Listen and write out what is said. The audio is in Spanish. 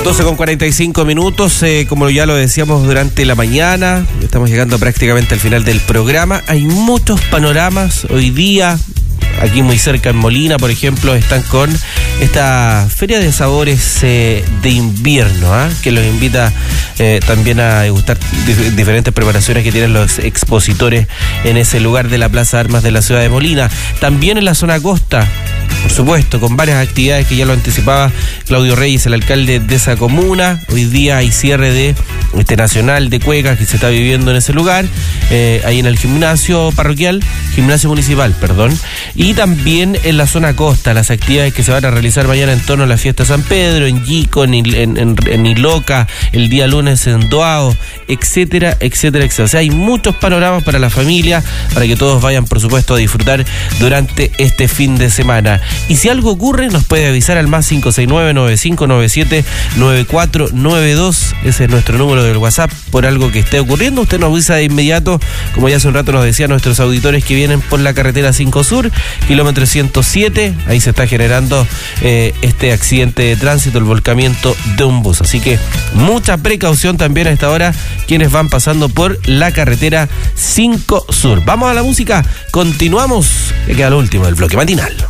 12:45, como ya lo decíamos durante la mañana, estamos llegando prácticamente al final del programa. Hay muchos panoramas hoy día. Aquí muy cerca en Molina, por ejemplo, están con esta feria de sabores de invierno, que los invita también a degustar diferentes preparaciones que tienen los expositores en ese lugar de la Plaza de Armas de la ciudad de Molina. También en la zona costa, por supuesto, con varias actividades que ya lo anticipaba Claudio Reyes, el alcalde de esa comuna. Hoy día hay cierre de nacional de cuecas que se está viviendo en ese lugar, ahí en el gimnasio municipal, y también en la zona costa, las actividades que se van a realizar mañana en torno a la fiesta de San Pedro, en Yico, en Iloca, el día lunes en Doao, etcétera, etcétera, etcétera. O sea, hay muchos panoramas para la familia, para que todos vayan, por supuesto, a disfrutar durante este fin de semana. Y si algo ocurre, nos puede avisar al más 569-9597-9492. Ese es nuestro número del WhatsApp. Por algo que esté ocurriendo, usted nos avisa de inmediato, como ya hace un rato nos decían nuestros auditores que vienen por la carretera 5 Sur, kilómetro 107. Ahí se está generando este accidente de tránsito, el volcamiento de un bus. Así que mucha precaución también a esta hora quienes van pasando por la carretera 5 Sur. Vamos a la música, continuamos, que queda lo último del bloque matinal.